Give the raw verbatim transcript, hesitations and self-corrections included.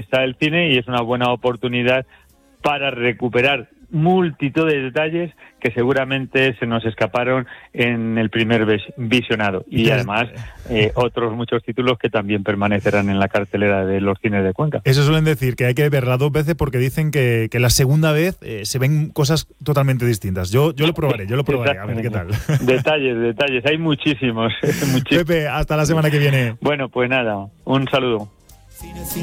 está el cine y es una buena oportunidad para recuperar multitud de detalles que seguramente se nos escaparon en el primer visionado y sí, además eh, otros muchos títulos que también permanecerán en la cartelera de los cines de Cuenca. Eso suelen decir, que hay que verla dos veces porque dicen que, que la segunda vez eh, se ven cosas totalmente distintas. Yo, yo lo probaré, yo lo probaré, a ver qué tal. Detalles, detalles, hay muchísimos, muchísimos. Pepe, hasta la semana que viene. Bueno, pues nada, un saludo.